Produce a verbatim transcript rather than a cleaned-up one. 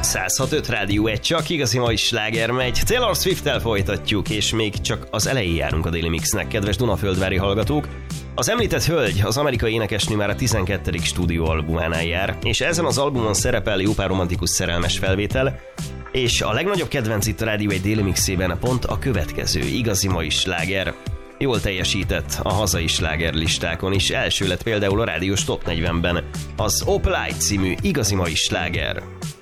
száz hat öt Rádió egy, csak igazi mai sláger megy. Taylor Swift-tel folytatjuk, és még csak az elején járunk a Daily Mixnek, kedves Dunaföldvári hallgatók. Az említett hölgy, az amerikai énekesnő már a tizenkettedik stúdióalbumánál jár, és ezen az albumon szerepel jó pár romantikus szerelmes felvétel, és a legnagyobb kedvenc itt a Rádió egy Daily Mixében pont a következő, igazi mai sláger. Jól teljesített a hazai slágerlistákon is, első lett például a rádiós top negyvenben, az Opel Eye című igazi mai sláger.